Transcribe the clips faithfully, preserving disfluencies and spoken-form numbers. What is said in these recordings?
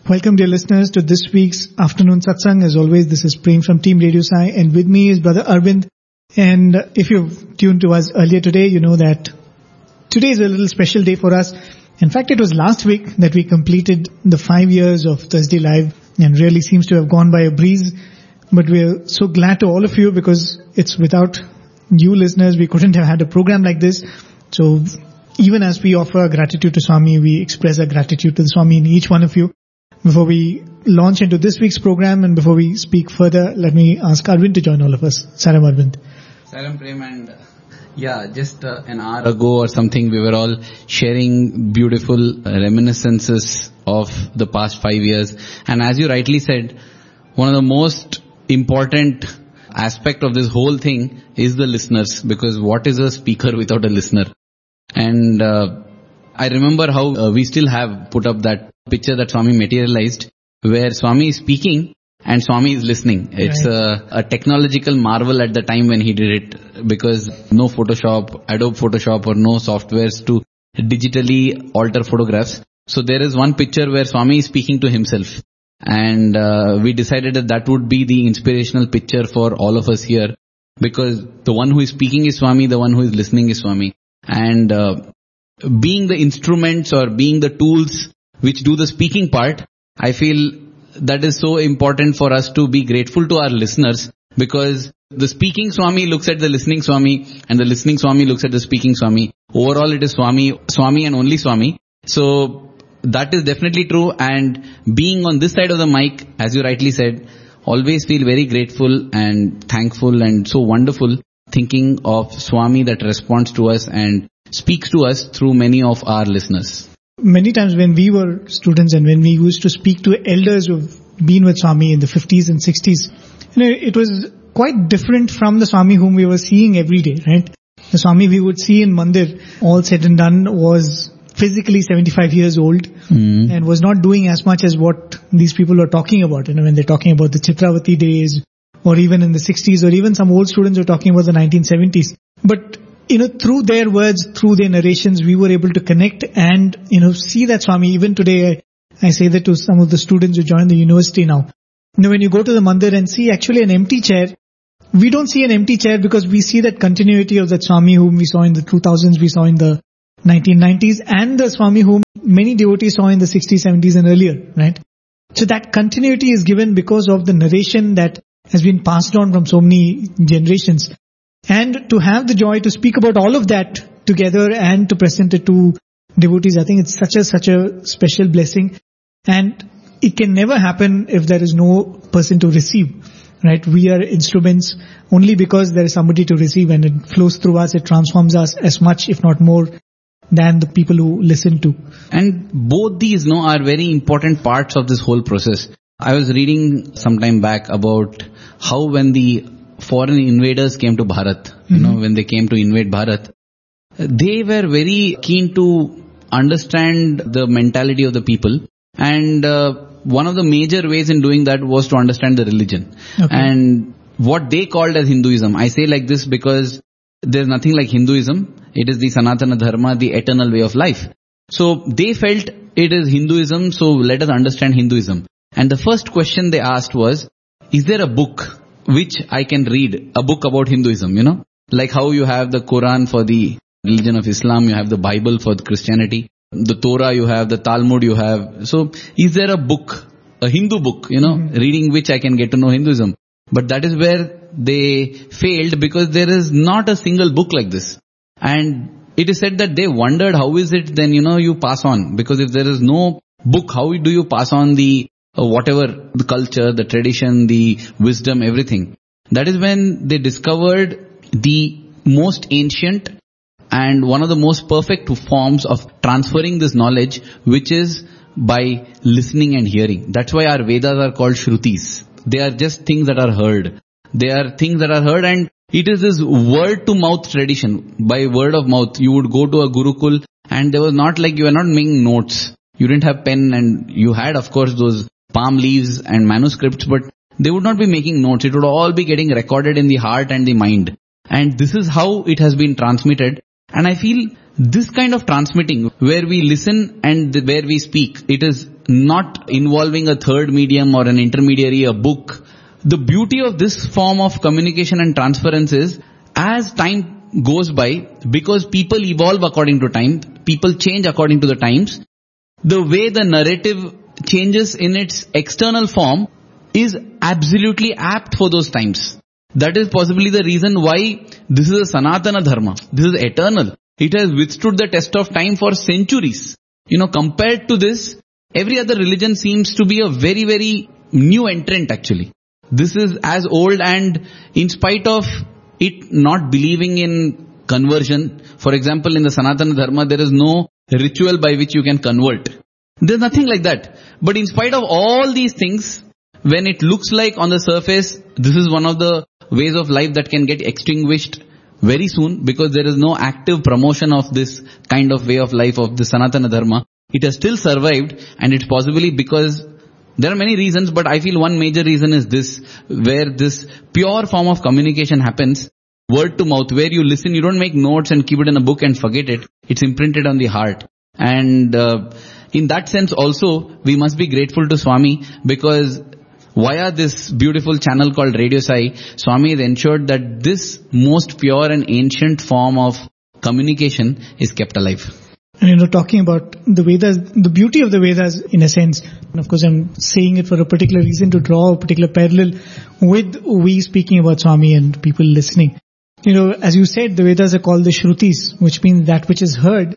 Welcome, dear listeners, to this week's afternoon satsang. As always, this is Prem from Team Radio Sai, and with me is Brother Arvind. And if you've tuned to us earlier today, you know that today is a little special day for us. In fact, it was last week that we completed the five years of Thursday Live, and really seems to have gone by a breeze. But we're so glad to all of you, because it's without you listeners, we couldn't have had a program like this. So even as we offer gratitude to Swami, we express our gratitude to the Swami in each one of you. Before we launch into this week's program and before we speak further, let me ask Arvind to join all of us. Salam, Arvind. Salam, Prem. And uh, yeah, just uh, an hour ago or something, we were all sharing beautiful uh, reminiscences of the past five years. And as you rightly said, one of the most important aspect of this whole thing is the listeners, because what is a speaker without a listener? And uh, I remember how uh, we still have put up that picture that Swami materialized, where Swami is speaking and Swami is listening. It's right. a, a technological marvel at the time when he did it, because no Photoshop, Adobe Photoshop or no softwares to digitally alter photographs. So there is one picture where Swami is speaking to himself, and uh, we decided that that would be the inspirational picture for all of us here, because the one who is speaking is Swami, the one who is listening is Swami. And uh, being the instruments or being the tools which do the speaking part, I feel that is so important for us to be grateful to our listeners, because the speaking Swami looks at the listening Swami, and the listening Swami looks at the speaking Swami. Overall it is Swami, Swami and only Swami. So that is definitely true, and being on this side of the mic, as you rightly said, always feel very grateful and thankful and so wonderful, thinking of Swami that responds to us and speaks to us through many of our listeners. Many times when we were students and when we used to speak to elders who've been with Swami in the fifties and sixties, you know, it was quite different from the Swami whom we were seeing every day, right? The Swami we would see in Mandir, all said and done, was physically seventy-five years old mm. and was not doing as much as what these people are talking about. You know, when they're talking about the Chitravati days, or even in the sixties, or even some old students are talking about the nineteen seventies. But you know, through their words, through their narrations, we were able to connect and, you know, see that Swami. Even today, I, I say that to some of the students who join the university now. You know, when you go to the mandir and see actually an empty chair, we don't see an empty chair because we see that continuity of that Swami whom we saw in the two thousands, we saw in the nineteen nineties, and the Swami whom many devotees saw in the sixties, seventies and earlier, right? So that continuity is given because of the narration that has been passed on from so many generations. And to have the joy to speak about all of that together and to present it to devotees, I think it's such a, such a special blessing. And it can never happen if there is no person to receive, right? We are instruments only because there is somebody to receive, and it flows through us, it transforms us as much, if not more, than the people who listen to. And both these, no, are very important parts of this whole process. I was reading some time back about how when the foreign invaders came to Bharat, mm-hmm. you know, when they came to invade Bharat, they were very keen to understand the mentality of the people. And uh, one of the major ways in doing that was to understand the religion. Okay. And what they called as Hinduism. I say like this because there's nothing like Hinduism. It is the Sanatana Dharma, the eternal way of life. So they felt it is Hinduism, so let us understand Hinduism. And the first question they asked was, is there a book which I can read, a book about Hinduism, you know? Like how you have the Quran for the religion of Islam, you have the Bible for the Christianity, the Torah you have, the Talmud you have. So is there a book, a Hindu book, you know, mm-hmm. reading which I can get to know Hinduism? But that is where they failed, because there is not a single book like this. And it is said that they wondered how is it then, you know, you pass on. Because if there is no book, how do you pass on the uh, whatever, the culture, the tradition, the wisdom, everything. That is when they discovered the most ancient and one of the most perfect forms of transferring this knowledge, which is by listening and hearing. That's why our Vedas are called Shrutis. They are just things that are heard. They are things that are heard, and it is this word to mouth tradition. By word of mouth, you would go to a Gurukul and there was not like you were not making notes. You didn't have pen, and you had of course those palm leaves and manuscripts, but they would not be making notes. It would all be getting recorded in the heart and the mind. And this is how it has been transmitted. And I feel this kind of transmitting where we listen and where we speak, it is not involving a third medium or an intermediary, a book. The beauty of this form of communication and transference is, as time goes by, because people evolve according to time, people change according to the times, the way the narrative changes in its external form is absolutely apt for those times. That is possibly the reason why this is a Sanatana Dharma. This is eternal. It has withstood the test of time for centuries. You know, compared to this, every other religion seems to be a very, very new entrant actually. This is as old, and in spite of it not believing in conversion, for example, in the Sanatana Dharma, there is no ritual by which you can convert. There's nothing like that. But in spite of all these things, when it looks like on the surface, this is one of the ways of life that can get extinguished very soon because there is no active promotion of this kind of way of life of the Sanatana Dharma, it has still survived, and it's possibly because there are many reasons, but I feel one major reason is this, where this pure form of communication happens, word to mouth, where you listen, you don't make notes and keep it in a book and forget it. It's imprinted on the heart. And uh, in that sense also, we must be grateful to Swami, because via this beautiful channel called Radio Sai, Swami has ensured that this most pure and ancient form of communication is kept alive. And you know, talking about the Vedas, the beauty of the Vedas in a sense, and of course I'm saying it for a particular reason, to draw a particular parallel with we speaking about Swami and people listening. You know, as you said, the Vedas are called the Shrutis, which means that which is heard.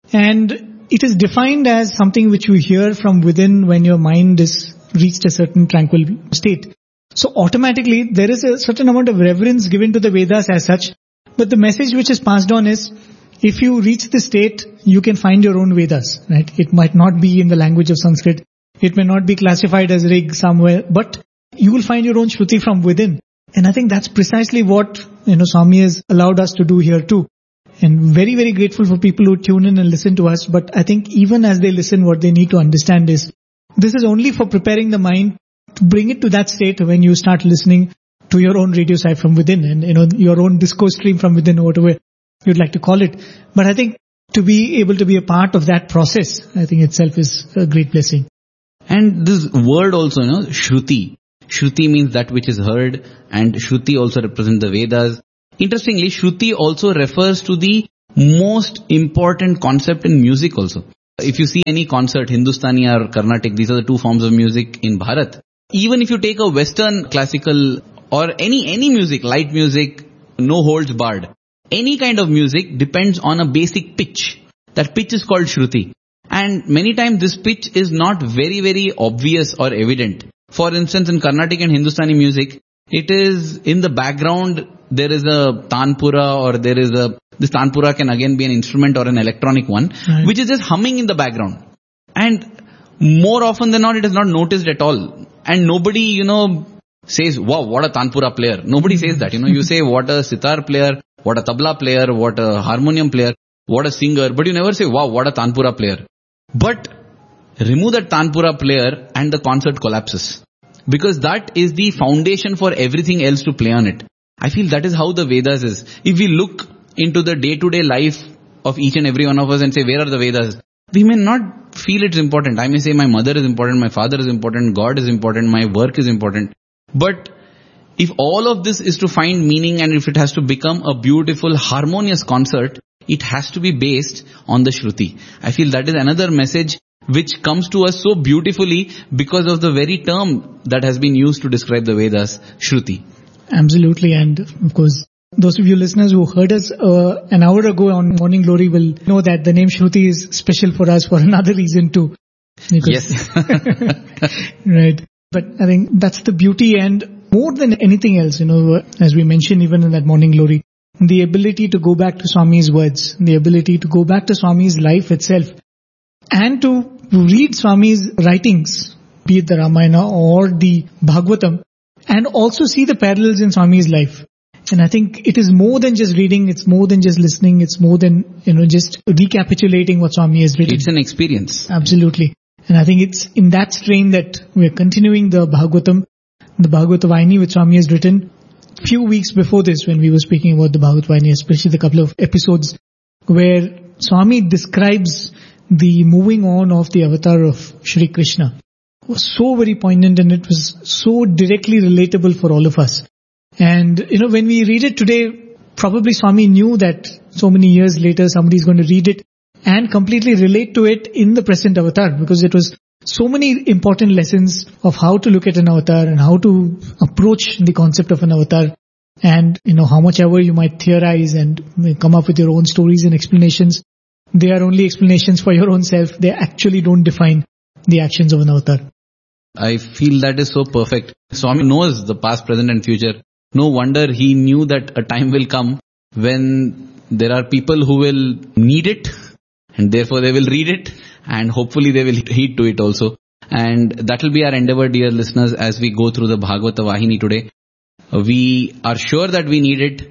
And it is defined as something which you hear from within when your mind is reached a certain tranquil state. So automatically there is a certain amount of reverence given to the Vedas as such. But the message which is passed on is, if you reach the state, you can find your own Vedas, right? It might not be in the language of Sanskrit. It may not be classified as Rig somewhere, but you will find your own Shruti from within. And I think that's precisely what, you know, Swami has allowed us to do here too. And very, very grateful for people who tune in and listen to us. But I think even as they listen, what they need to understand is, this is only for preparing the mind to bring it to that state when you start listening to your own radio side from within, and, you know, your own discourse stream from within, or whatever you'd like to call it. But I think to be able to be a part of that process, I think itself is a great blessing. And this word also, you know, Shruti. Shruti means that which is heard, and Shruti also represents the Vedas. Interestingly, Shruti also refers to the most important concept in music also. If you see any concert, Hindustani or Carnatic, these are the two forms of music in Bharat. Even if you take a Western classical or any, any music, light music, no holds barred, any kind of music depends on a basic pitch. That pitch is called Shruti. And many times this pitch is not very, very obvious or evident. For instance, in Carnatic and Hindustani music, it is in the background, there is a tanpura, or there is a, this tanpura can again be an instrument or an electronic one, right, which is just humming in the background. And more often than not, it is not noticed at all. And nobody, you know, says, wow, what a tanpura player. Nobody says that. You know, you say, what a sitar player, what a tabla player, what a harmonium player, what a singer. But you never say, wow, what a tanpura player. But remove that tanpura player and the concert collapses. Because that is the foundation for everything else to play on it. I feel that is how the Vedas is. If we look into the day-to-day life of each and every one of us and say, where are the Vedas? We may not feel it's important. I may say my mother is important, my father is important, God is important, my work is important. But if all of this is to find meaning, and if it has to become a beautiful, harmonious concert, it has to be based on the Shruti. I feel that is another message which comes to us so beautifully because of the very term that has been used to describe the Vedas, Shruti. Absolutely. And of course, those of you listeners who heard us uh, an hour ago on Morning Glory will know that the name Shruti is special for us for another reason too. Because yes. Right. But I think that's the beauty, and more than anything else, you know, as we mentioned even in that Morning Glory, the ability to go back to Swami's words, the ability to go back to Swami's life itself, and to read Swami's writings, be it the Ramayana or the Bhagavatam, and also see the parallels in Swami's life. And I think it is more than just reading, it's more than just listening, it's more than, you know, just recapitulating what Swami has written. It's an experience. Absolutely. And I think it's in that strain that we're continuing the Bhagavatam, the Bhagavata Vaini which Swami has written. Few weeks before this, when we were speaking about the Bhagavata Vaini, especially the couple of episodes where Swami describes the moving on of the avatar of Shri Krishna was so very poignant, and it was so directly relatable for all of us. And, you know, when we read it today, probably Swami knew that so many years later somebody is going to read it and completely relate to it in the present avatar, because it was so many important lessons of how to look at an avatar and how to approach the concept of an avatar. And, you know, how much ever you might theorize and come up with your own stories and explanations, they are only explanations for your own self. They actually don't define the actions of an avatar. I feel that is so perfect. Swami knows the past, present and future. No wonder he knew that a time will come when there are people who will need it, and therefore they will read it, and hopefully they will heed to it also. And that will be our endeavor, dear listeners, as we go through the Bhagavata Vahini today. We are sure that we need it,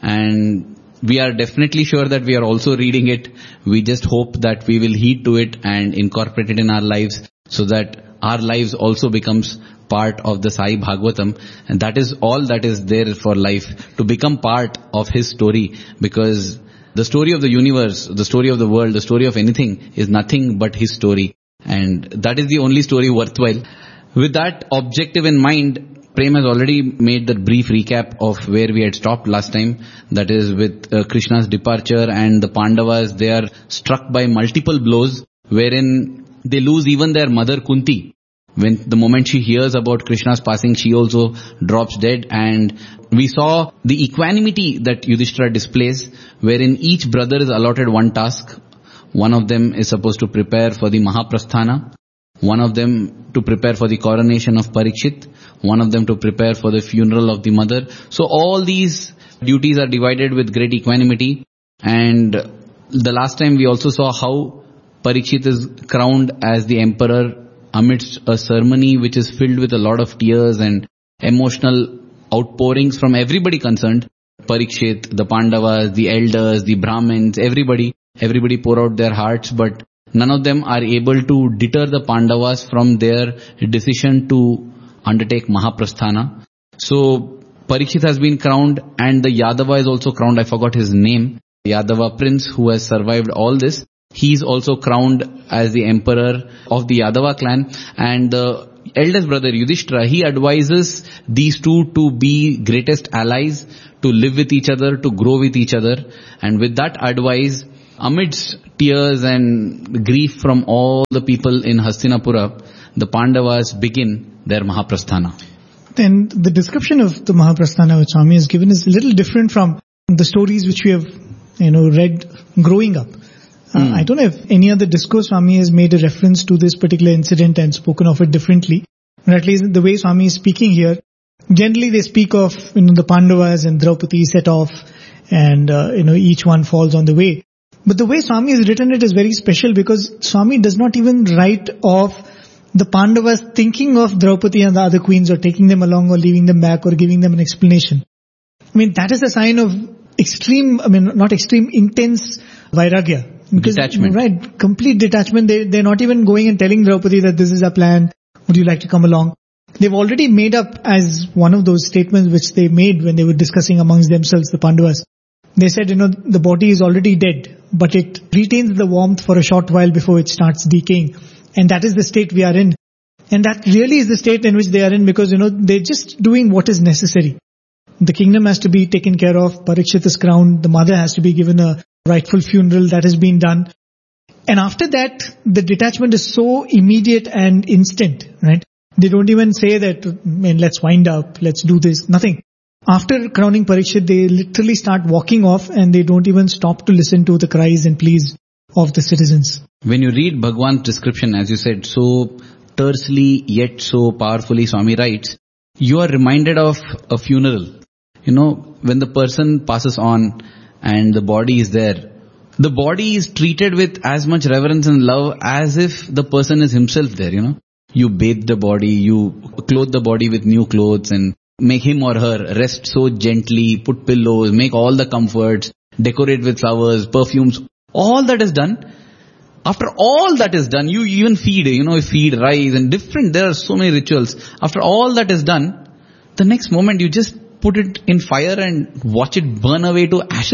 and we are definitely sure that we are also reading it. We just hope that we will heed to it and incorporate it in our lives, so that our lives also becomes part of the Sai Bhagavatam. And that is all that is there for life, to become part of his story. Because the story of the universe, the story of the world, the story of anything is nothing but his story. And that is the only story worthwhile. With that objective in mind, Prem has already made the brief recap of where we had stopped last time. That is with uh, Krishna's departure and the Pandavas. They are struck by multiple blows, wherein they lose even their mother Kunti. When the moment she hears about Krishna's passing, she also drops dead. And we saw the equanimity that Yudhishthira displays, wherein each brother is allotted one task. One of them is supposed to prepare for the Mahaprasthana. One of them to prepare for the coronation of Parikshit. One of them to prepare for the funeral of the mother. So all these duties are divided with great equanimity. And the last time we also saw how Parikshit is crowned as the emperor amidst a ceremony which is filled with a lot of tears and emotional outpourings from everybody concerned. Parikshit, the Pandavas, the elders, the Brahmins, everybody, everybody pour out their hearts, but none of them are able to deter the Pandavas from their decision to undertake Mahaprasthana. So Parikshit has been crowned, and the Yadava is also crowned. I forgot his name. Yadava prince who has survived all this. He's also crowned as the emperor of the Yadava clan. And the eldest brother Yudhishthira, he advises these two to be greatest allies, to live with each other, to grow with each other. And with that advice, amidst tears and grief from all the people in Hastinapura, the Pandavas begin their Mahaprasthana. Then the description of the Mahaprasthana which Swami has given is a little different from the stories which we have, you know, read growing up. Uh, mm. I don't know if any other discourse Swami has made a reference to this particular incident and spoken of it differently. But at least the way Swami is speaking here, generally they speak of, you know, the Pandavas and Draupadi set off, and, uh, you know, each one falls on the way. But the way Swami has written it is very special, because Swami does not even write of the Pandavas thinking of Draupadi and the other queens, or taking them along, or leaving them back, or giving them an explanation. I mean, that is a sign of extreme, I mean, not extreme, intense vairagya. Because, detachment. Right, complete detachment. They, they're not even going and telling Draupadi that this is our plan. Would you like to come along? They've already made up as one of those statements which they made when they were discussing amongst themselves, the Pandavas. They said, you know, the body is already dead, but it retains the warmth for a short while before it starts decaying. And that is the state we are in. And that really is the state in which they are in, because, you know, they're just doing what is necessary. The kingdom has to be taken care of. Parikshit is crowned. The mother has to be given a rightful funeral. That has been done. And after that, the detachment is so immediate and instant, right? They don't even say that, man, let's wind up, let's do this, nothing. After crowning Parikshit, they literally start walking off, and they don't even stop to listen to the cries and pleas of the citizens. When you read Bhagwan's description, as you said, so tersely yet so powerfully, Swami writes, you are reminded of a funeral. You know, when the person passes on and the body is there, the body is treated with as much reverence and love as if the person is himself there, you know. You bathe the body, you clothe the body with new clothes, and make him or her rest so gently, put pillows, make all the comforts, decorate with flowers, perfumes, all that is done. After all that is done, you even feed, you know, feed rice and different, there are so many rituals. After all that is done, the next moment you just put it in fire and watch it burn away to ashes.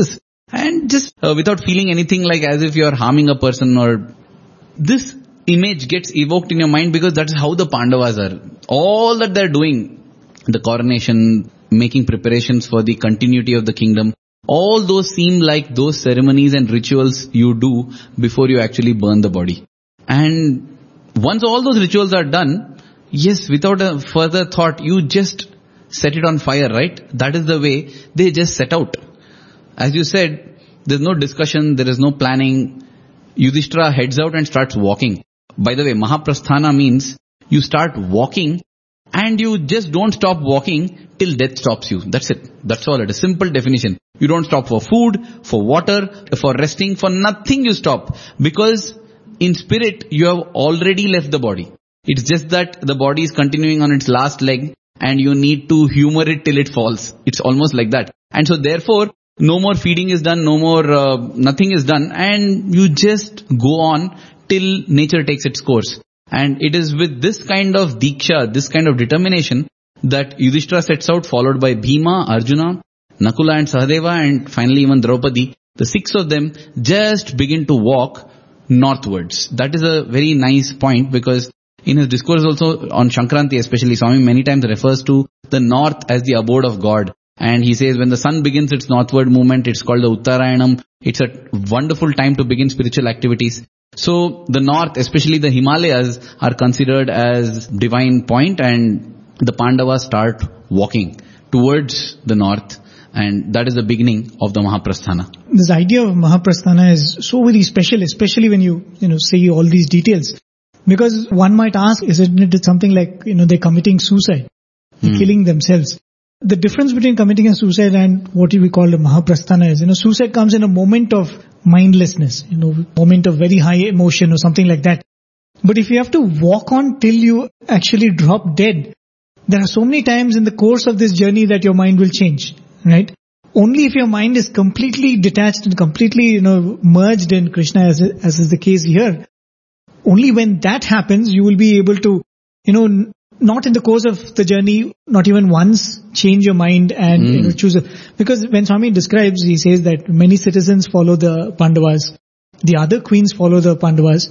And just uh, without feeling anything like as if you're harming a person, or this image gets evoked in your mind because that's how the Pandavas are. All that they're doing, the coronation, making preparations for the continuity of the kingdom, all those seem like those ceremonies and rituals you do before you actually burn the body. And once all those rituals are done, yes, without a further thought, you just set it on fire, right? That is the way they just set out. As you said, there's no discussion, there is no planning. Yudhishthira heads out and starts walking. By the way, Mahaprasthana means you start walking and you just don't stop walking till death stops you. That's it. That's all. It is simple definition. You don't stop for food, for water, for resting, for nothing you stop. Because in spirit, you have already left the body. It's just that the body is continuing on its last leg and you need to humor it till it falls. It's almost like that. And so therefore, no more feeding is done, no more, uh, nothing is done, and you just go on till nature takes its course. And it is with this kind of diksha, this kind of determination, that Yudhishthira sets out, followed by Bhima, Arjuna, Nakula and Sahadeva, and finally even Draupadi. The six of them just begin to walk northwards. That is a very nice point, because in his discourse also on Shankranti especially, Swami many times refers to the north as the abode of God. And he says when the sun begins its northward movement, it's called the Uttarayanam. It's a wonderful time to begin spiritual activities. So the north, especially the Himalayas, are considered as divine point, and the Pandavas start walking towards the north. And that is the beginning of the Mahaprasthana. This idea of Mahaprasthana is so very special, especially when you, you know, say all these details. Because one might ask, isn't it something like, you know, they're committing suicide, they're hmm. killing themselves? The difference between committing a suicide and what we call a Mahaprasthana is, you know, suicide comes in a moment of mindlessness, you know, moment of very high emotion or something like that. But if you have to walk on till you actually drop dead, there are so many times in the course of this journey that your mind will change, right? Only if your mind is completely detached and completely, you know, merged in Krishna, as, as is the case here, only when that happens, you will be able to, you know, not in the course of the journey, not even once, change your mind and mm. you know, choose a... Because when Swami describes, he says that many citizens follow the Pandavas, the other queens follow the Pandavas.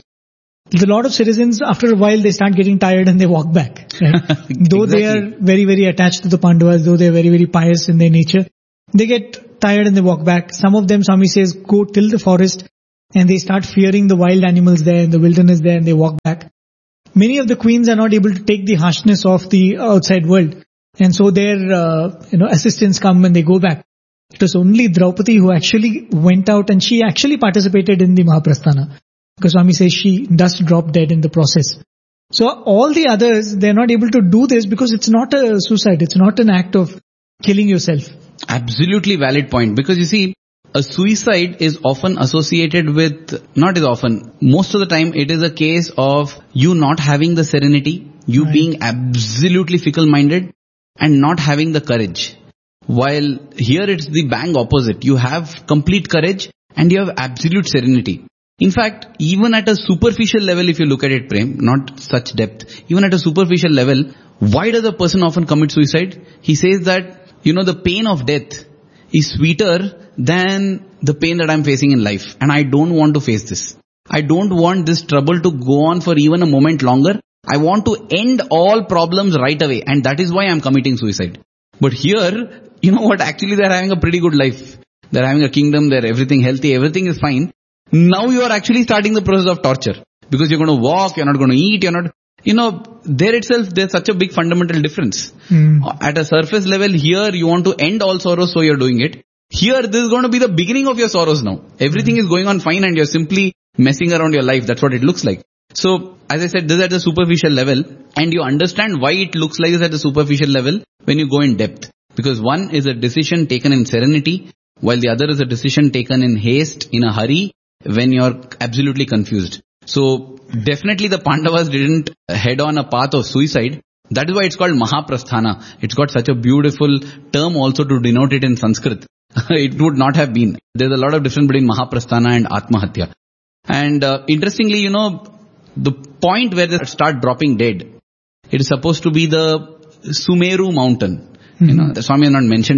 A lot of citizens, after a while, they start getting tired and they walk back. Right? Exactly. Though they are very, very attached to the Pandavas, though they are very, very pious in their nature, they get tired and they walk back. Some of them, Swami says, go till the forest and they start fearing the wild animals there and the wilderness there, and they walk back. Many of the queens are not able to take the harshness of the outside world, and so their uh, you know assistants come and they go back. It was only Draupadi who actually went out, and she actually participated in the Mahaprasthana, because Swami says she does drop dead in the process. So all the others, they're not able to do this because it's not a suicide, it's not an act of killing yourself. Absolutely valid point, because you see, a suicide is often associated with, not as often, most of the time it is a case of you not having the serenity, you right. being absolutely fickle-minded and not having the courage. While here it's the bang opposite. You have complete courage and you have absolute serenity. In fact, even at a superficial level, if you look at it, Prem, not such depth, even at a superficial level, why does a person often commit suicide? He says that, you know, the pain of death is sweeter than the pain that I'm facing in life. And I don't want to face this. I don't want this trouble to go on for even a moment longer. I want to end all problems right away. And that is why I'm committing suicide. But here, you know what, actually they're having a pretty good life. They're having a kingdom, they're everything healthy, everything is fine. Now you are actually starting the process of torture. Because you're going to walk, you're not going to eat, you're not... You know, there itself, there's such a big fundamental difference. Mm. At a surface level, here you want to end all sorrows, so you're doing it. Here, this is going to be the beginning of your sorrows now. Everything mm. is going on fine and you're simply messing around your life. That's what it looks like. So, as I said, this is at the superficial level, and you understand why it looks like this at the superficial level when you go in depth. Because one is a decision taken in serenity, while the other is a decision taken in haste, in a hurry, when you're absolutely confused. So, definitely the Pandavas didn't head on a path of suicide. That is why it's called Mahaprasthana. It's got such a beautiful term also to denote it in Sanskrit. It would not have been. There's a lot of difference between Mahaprasthana and Atmahatya. And uh, interestingly, you know, the point where they start dropping dead, it is supposed to be the Sumeru mountain. Mm-hmm. You know, the Swami has not mentioned it.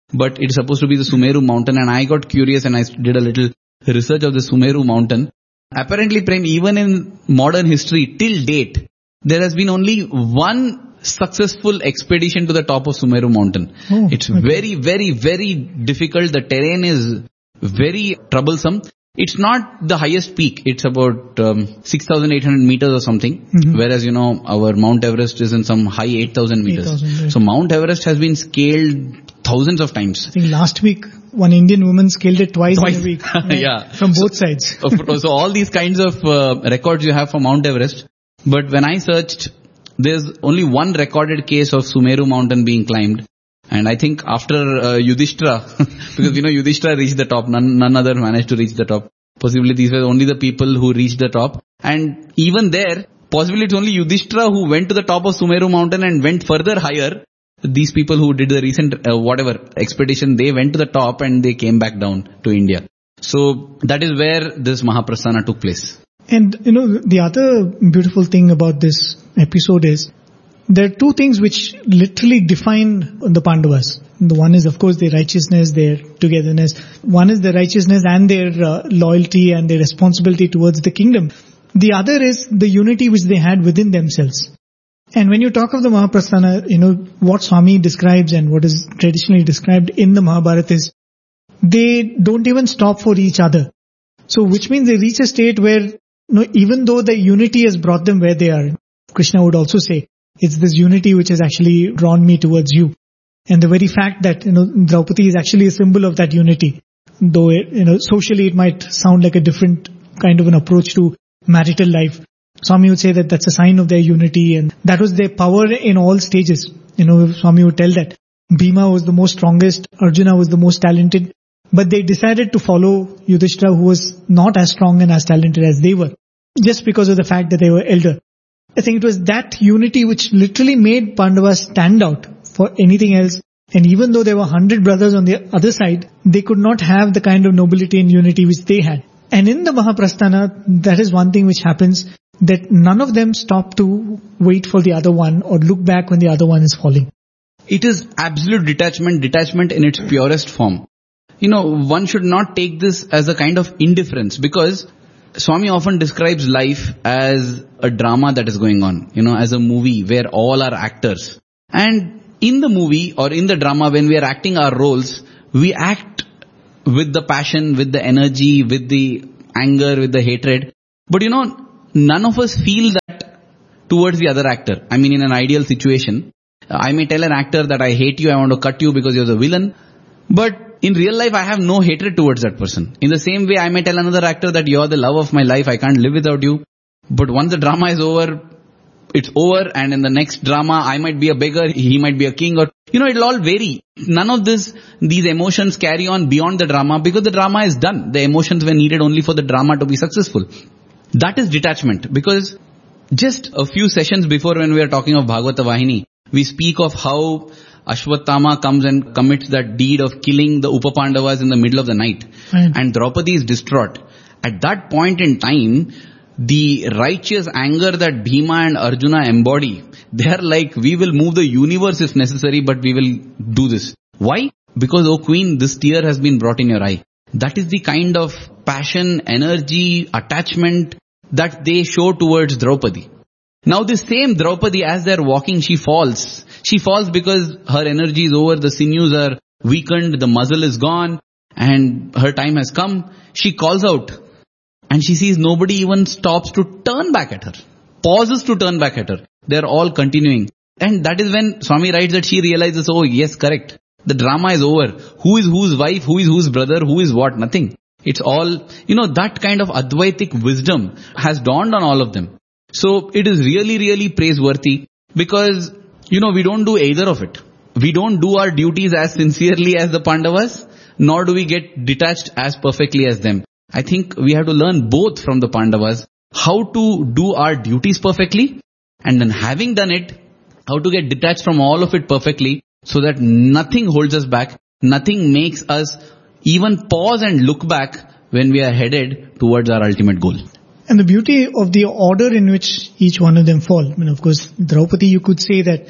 but it's supposed to be the Sumeru mountain, and I got curious and I did a little research of the Sumeru mountain. Apparently, Prem, even in modern history, till date, there has been only one successful expedition to the top of Sumeru mountain. Oh, it's okay. very, very, very difficult. The terrain is very troublesome. It's not the highest peak. It's about um, six thousand eight hundred meters or something. Mm-hmm. Whereas, you know, our Mount Everest is in some high eight thousand meters. eight thousand, right. So Mount Everest has been scaled thousands of times. I think last week, one Indian woman scaled it twice, twice. in a week. Right? Yeah. From both so, sides. So all these kinds of uh, records you have for Mount Everest. But when I searched, there's only one recorded case of Sumeru mountain being climbed. And I think after uh, Yudhishthira, because you know Yudhishthira reached the top, none, none other managed to reach the top. Possibly these were only the people who reached the top. And even there, possibly it's only Yudhishthira who went to the top of Sumeru mountain and went further higher. These people who did the recent, uh, whatever, expedition, they went to the top and they came back down to India. So that is where this Mahaprasthana took place. And you know, the other beautiful thing about this episode is, there are two things which literally define the Pandavas. The one is, of course, their righteousness, their togetherness. One is their righteousness and their uh, loyalty and their responsibility towards the kingdom. The other is the unity which they had within themselves. And when you talk of the Mahaprasthana, you know, what Swami describes and what is traditionally described in the Mahabharata is, they don't even stop for each other. So which means they reach a state where, you know, even though the unity has brought them where they are, Krishna would also say, it's this unity which has actually drawn me towards you. And the very fact that, you know, Draupadi is actually a symbol of that unity. Though, it, you know, socially it might sound like a different kind of an approach to marital life. Swami would say that that's a sign of their unity, and that was their power in all stages. You know, Swami would tell that Bhima was the most strongest, Arjuna was the most talented, but they decided to follow Yudhishthira, who was not as strong and as talented as they were, just because of the fact that they were elder. I think it was that unity which literally made Pandavas stand out for anything else. And even though there were hundred brothers on the other side, they could not have the kind of nobility and unity which they had. And in the Mahaprasthana, that is one thing which happens, that none of them stop to wait for the other one or look back when the other one is falling. It is absolute detachment, detachment in its purest form. You know, one should not take this as a kind of indifference, because Swami often describes life as a drama that is going on, you know, as a movie where all are actors. And in the movie or in the drama, when we are acting our roles, we act with the passion, with the energy, with the anger, with the hatred. But you know, none of us feel that towards the other actor. I mean, in an ideal situation, I may tell an actor that I hate you, I want to cut you because you're the villain. But in real life, I have no hatred towards that person. In the same way, I may tell another actor that you're the love of my life, I can't live without you. But once the drama is over, it's over, and in the next drama, I might be a beggar, he might be a king, or, you know, it'll all vary. None of this, these emotions carry on beyond the drama, because the drama is done. The emotions were needed only for the drama to be successful. That is detachment, because just a few sessions before, when we are talking of Bhagavata Vahini, we speak of how Ashwatthama comes and commits that deed of killing the Upapandavas in the middle of the night. Right. And Draupadi is distraught. At that point in time, the righteous anger that Bhima and Arjuna embody, they are like, we will move the universe if necessary, but we will do this. Why? Because, oh queen, this tear has been brought in your eye. That is the kind of passion, energy, attachment that they show towards Draupadi. Now this same Draupadi, as they're walking, she falls. She falls because her energy is over, the sinews are weakened, the muzzle is gone, and her time has come. She calls out, and she sees nobody even stops to turn back at her, pauses to turn back at her. They're all continuing. And that is when Swami writes that she realizes, oh yes, correct. The drama is over. Who is whose wife, who is whose brother, who is what, nothing. It's all, you know, that kind of Advaitic wisdom has dawned on all of them. So it is really, really praiseworthy, because, you know, we don't do either of it. We don't do our duties as sincerely as the Pandavas, nor do we get detached as perfectly as them. I think we have to learn both from the Pandavas, how to do our duties perfectly, and then having done it, how to get detached from all of it perfectly, so that nothing holds us back, nothing makes us even pause and look back when we are headed towards our ultimate goal. And the beauty of the order in which each one of them fall. I mean, of course, Draupadi, you could say that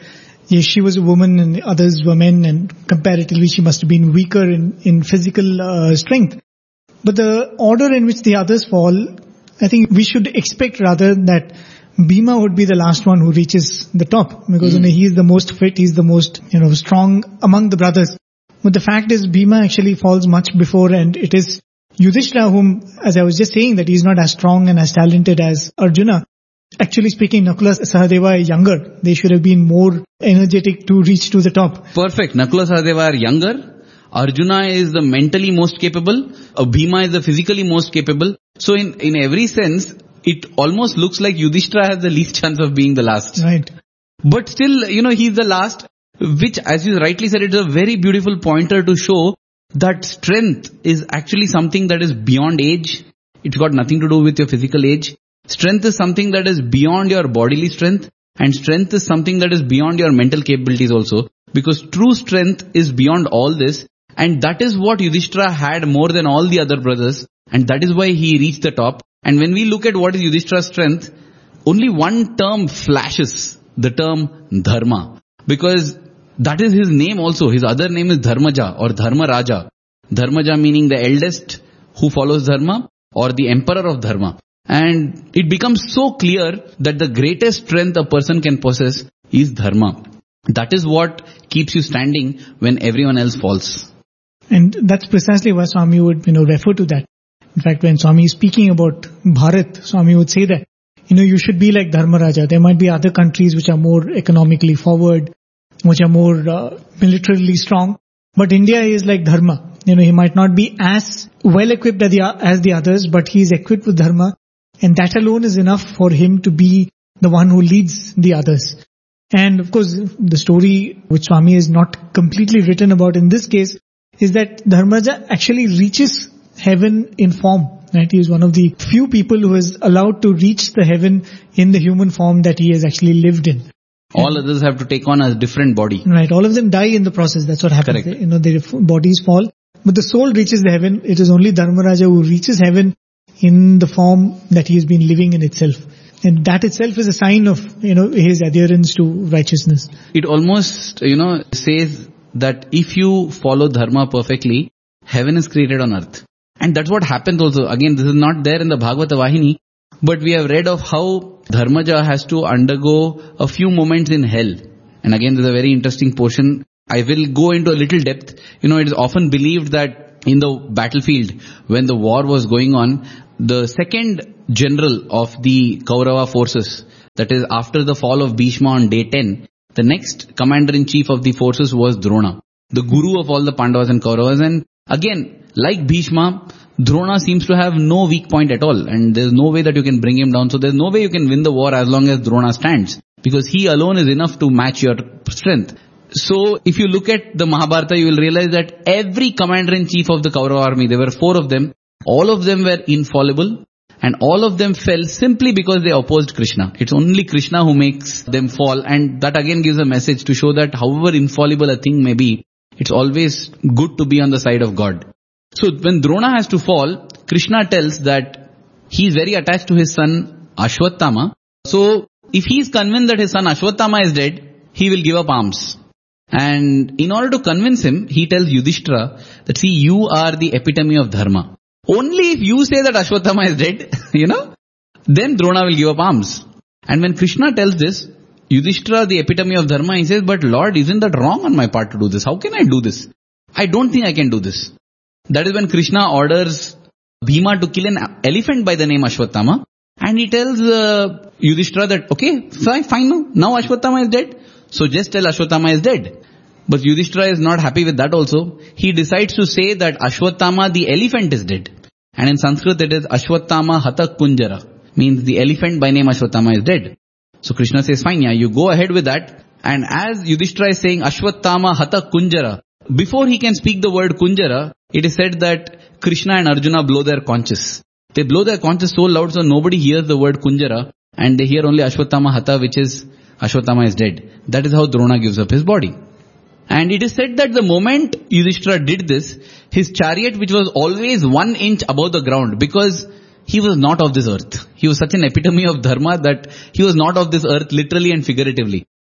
yes, she was a woman and others were men, and comparatively she must have been weaker in, in physical uh, strength. But the order in which the others fall, I think we should expect rather that Bhima would be the last one who reaches the top, because mm. you know, he is the most fit, he's the most, you know, strong among the brothers. But the fact is, Bhima actually falls much before, and it is Yudhishthira whom, as I was just saying, that he's not as strong and as talented as Arjuna. Actually speaking, Nakula Sahadeva are younger. They should have been more energetic to reach to the top. Perfect. Nakula Sahadeva are younger. Arjuna is the mentally most capable. Uh, Bhima is the physically most capable. So in, in every sense, it almost looks like Yudhishthira has the least chance of being the last. Right. But still, you know, he's the last, which, as you rightly said, it's a very beautiful pointer to show that strength is actually something that is beyond age. It's got nothing to do with your physical age. Strength is something that is beyond your bodily strength, and strength is something that is beyond your mental capabilities also, because true strength is beyond all this, and that is what Yudhishthira had more than all the other brothers, and that is why he reached the top. And when we look at what is Yudhishthira's strength, only one term flashes, the term Dharma, because that is his name also. His other name is Dharmaja or Dharma Raja. Dharmaja meaning the eldest who follows Dharma, or the emperor of Dharma. And it becomes so clear that the greatest strength a person can possess is Dharma. That is what keeps you standing when everyone else falls. And that's precisely why Swami would, you know, refer to that. In fact, when Swami is speaking about Bharat, Swami would say that, you know, you should be like Dharmaraja. There might be other countries which are more economically forward, which are more uh, militarily strong. But India is like Dharma. You know, he might not be as well equipped as the, as the others, but he is equipped with Dharma. And that alone is enough for him to be the one who leads the others. And of course, the story which Swami is not completely written about in this case is that Dharmaraja actually reaches heaven in form. Right? He is one of the few people who is allowed to reach the heaven in the human form that he has actually lived in. All others have to take on a different body. Right. All of them die in the process. That's what happens. Correct. You know, their bodies fall. But the soul reaches the heaven. It is only Dharmaraja who reaches heaven in the form that he has been living in itself. And that itself is a sign of, you know, his adherence to righteousness. It almost, you know, says that if you follow Dharma perfectly, heaven is created on earth. And that's what happens also. Again, this is not there in the Bhagavata Vahini, but we have read of how Dharmaja has to undergo a few moments in hell. And again, there's a very interesting portion. I will go into a little depth. You know, it is often believed that in the battlefield, when the war was going on, the second general of the Kaurava forces, that is after the fall of Bhishma on day ten, the next commander-in-chief of the forces was Drona, the guru of all the Pandavas and Kauravas. And again, like Bhishma, Drona seems to have no weak point at all, and there's no way that you can bring him down. So there's no way you can win the war as long as Drona stands, because he alone is enough to match your strength. So if you look at the Mahabharata, you will realize that every commander-in-chief of the Kaurava army, there were four of them, all of them were infallible, and all of them fell simply because they opposed Krishna. It's only Krishna who makes them fall, and that again gives a message to show that however infallible a thing may be, it's always good to be on the side of God. So when Drona has to fall, Krishna tells that he is very attached to his son Ashwatthama. So if he is convinced that his son Ashwatthama is dead, he will give up arms. And in order to convince him, he tells Yudhishthira that, see, you are the epitome of Dharma. Only if you say that Ashwatthama is dead, you know, then Drona will give up arms. And when Krishna tells this, Yudhishthira, the epitome of Dharma, he says, but Lord, isn't that wrong on my part to do this? How can I do this? I don't think I can do this. That is when Krishna orders Bhima to kill an elephant by the name Ashwatthama. And he tells uh, Yudhishthira that, okay, fine, fine now. Now Ashwatthama is dead. So just tell Ashwatthama is dead. But Yudhishthira is not happy with that also. He decides to say that Ashwatthama, the elephant, is dead. And in Sanskrit it is Ashwatthama Hatak Kunjara. Means the elephant by name Ashwatthama is dead. So Krishna says, fine, yeah, you go ahead with that. And as Yudhishthira is saying Ashwatthama Hatak Kunjara, before he can speak the word Kunjara, it is said that Krishna and Arjuna blow their conches. They blow their conches so loud so nobody hears the word Kunjara, and they hear only Ashwatthama Hata, which is Ashwatthama is dead. That is how Drona gives up his body. And it is said that the moment Yudhishthira did this, his chariot, which was always one inch above the ground, because he was not of this earth. He was such an epitome of Dharma that he was not of this earth literally and figuratively.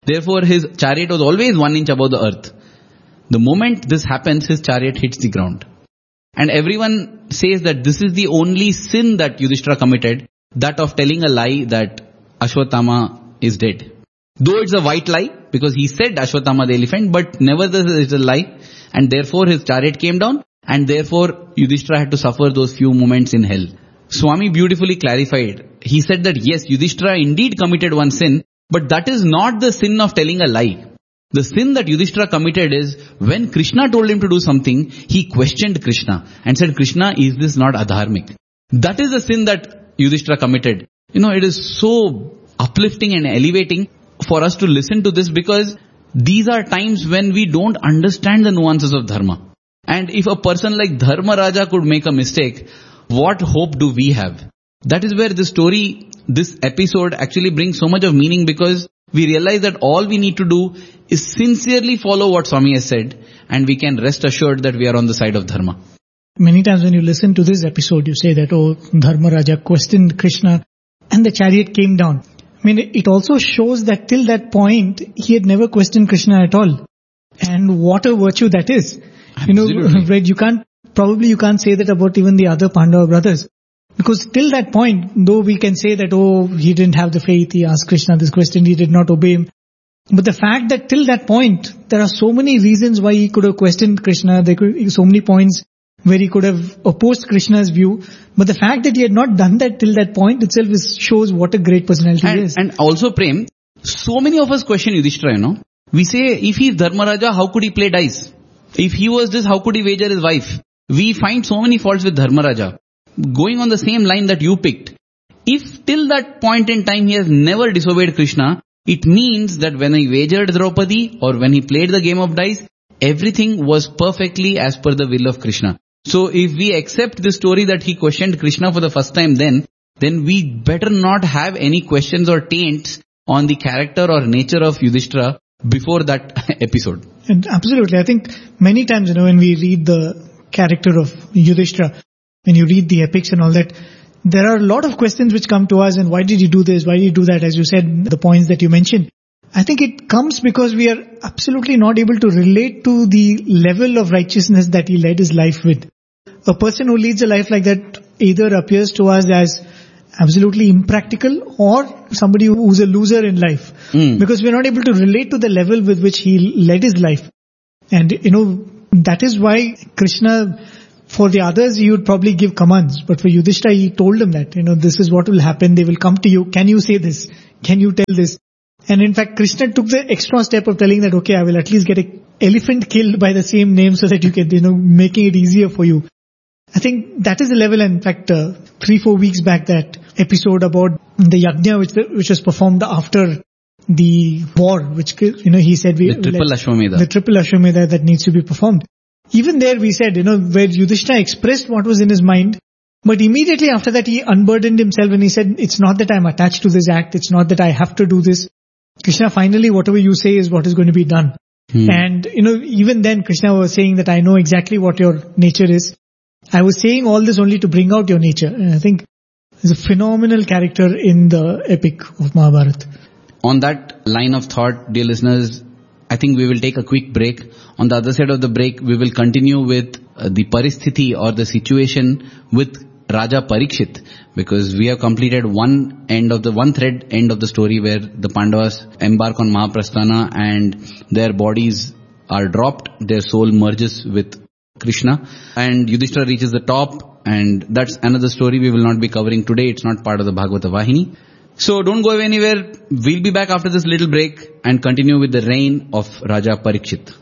Therefore, his chariot was always one inch above the earth. The moment this happens, his chariot hits the ground. And everyone says that this is the only sin that Yudhishthira committed, that of telling a lie that Ashwatthama is dead. Though it's a white lie, because he said Ashwatthama the elephant, but nevertheless it's a lie. And therefore his chariot came down, and therefore Yudhishthira had to suffer those few moments in hell. Swami beautifully clarified. He said that yes, Yudhishthira indeed committed one sin, but that is not the sin of telling a lie. The sin that Yudhishthira committed is when Krishna told him to do something, he questioned Krishna and said, Krishna, is this not adharmic? That is the sin that Yudhishthira committed. You know, it is so uplifting and elevating for us to listen to this, because these are times when we don't understand the nuances of dharma. And if a person like Dharma Raja could make a mistake, what hope do we have? That is where the story, this episode actually brings so much of meaning, because we realize that all we need to do is sincerely follow what Swami has said, and we can rest assured that we are on the side of dharma. Many times when you listen to this episode, you say that, oh, Dharma Raja questioned Krishna and the chariot came down. I mean, it also shows that till that point, he had never questioned Krishna at all. And what a virtue that is. Absolutely. You know, right, you can't, probably you can't say that about even the other Pandava brothers. Because till that point, though we can say that, oh, he didn't have the faith, he asked Krishna this question, he did not obey him. But the fact that till that point, there are so many reasons why he could have questioned Krishna, there could so many points where he could have opposed Krishna's view. But the fact that he had not done that till that point itself is, shows what a great personality and, he is. And also, Prem, so many of us question Yudhishthira, you know. We say, if he is Dharma Raja, how could he play dice? If he was this, how could he wager his wife? We find so many faults with Dharma Raja. Going on the same line that you picked, if till that point in time he has never disobeyed Krishna, it means that when he wagered Draupadi or when he played the game of dice, everything was perfectly as per the will of Krishna. So if we accept this story that he questioned Krishna for the first time then, then we better not have any questions or taints on the character or nature of Yudhishthira before that episode. And absolutely. I think many times, you know, when we read the character of Yudhishthira, when you read the epics and all that, there are a lot of questions which come to us, and why did you do this, why did you do that, as you said, the points that you mentioned. I think it comes because we are absolutely not able to relate to the level of righteousness that he led his life with. A person who leads a life like that either appears to us as absolutely impractical or somebody who's a loser in life. Mm. Because we're not able to relate to the level with which he led his life. And, you know, that is why Krishna, for the others, he would probably give commands. But for Yudhishthira, he told them that, you know, this is what will happen. They will come to you. Can you say this? Can you tell this? And in fact, Krishna took the extra step of telling that, okay, I will at least get an elephant killed by the same name so that you can, you know, making it easier for you. I think that is the level. In fact, uh, three, four weeks back, that episode about the yajna which, which was performed after the war, which, you know, he said, we, the triple Ashwamedha. The triple Ashwamedha that needs to be performed. Even there we said, you know, where Yudhishthira expressed what was in his mind, but immediately after that he unburdened himself and he said, it's not that I'm attached to this act, it's not that I have to do this. Krishna, finally whatever you say is what is going to be done. Hmm. And, you know, even then Krishna was saying that I know exactly what your nature is. I was saying all this only to bring out your nature. And I think he's a phenomenal character in the epic of Mahabharata. On that line of thought, dear listeners, I think we will take a quick break. On the other side of the break, we will continue with uh, the paristhiti or the situation with Raja Parikshit, because we have completed one end of the, one thread end of the story where the Pandavas embark on Mahaprasthana and their bodies are dropped, their soul merges with Krishna, and Yudhishthira reaches the top, and that's another story we will not be covering today. It's not part of the Bhagavata Vahini. So don't go away anywhere. We'll be back after this little break and continue with the reign of Raja Parikshit.